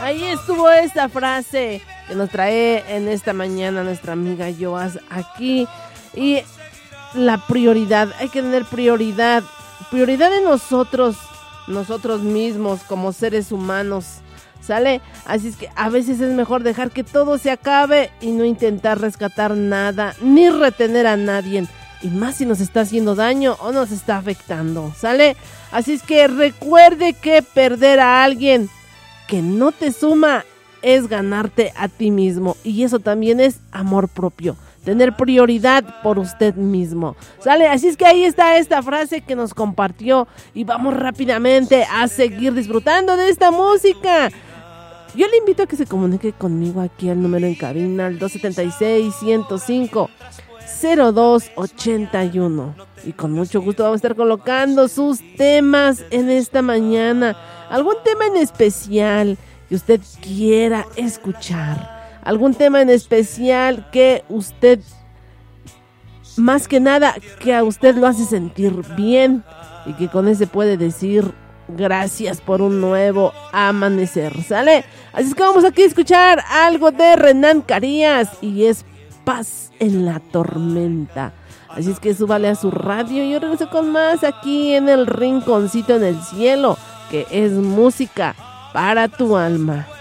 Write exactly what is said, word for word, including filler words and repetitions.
Ahí estuvo esta frase que nos trae en esta mañana nuestra amiga Joas aquí. Y la prioridad, hay que tener prioridad, prioridad en nosotros, nosotros mismos como seres humanos, ¿sale? Así es que a veces es mejor dejar que todo se acabe y no intentar rescatar nada, ni retener a nadie. Y más si nos está haciendo daño o nos está afectando, ¿sale? Así es que recuerde que perder a alguien que no te suma es ganarte a ti mismo. Y eso también es amor propio. Tener prioridad por usted mismo, ¿sale? Así es que ahí está esta frase que nos compartió. Y vamos rápidamente a seguir disfrutando de esta música. Yo le invito a que se comunique conmigo aquí al número en cabina, al dos setenta y seis, ciento cinco, cero dos ochenta y uno. Y con mucho gusto vamos a estar colocando sus temas en esta mañana. Algún tema en especial que usted quiera escuchar. Algún tema en especial que usted, más que nada, que a usted lo hace sentir bien. Y que con ese puede decir gracias por un nuevo amanecer, ¿sale? Así es que vamos aquí a escuchar algo de Renan Carías. Y es Paz en la Tormenta. Así es que súbale a su radio y yo regreso con más aquí en el Rinconcito en el Cielo, que es música para tu alma.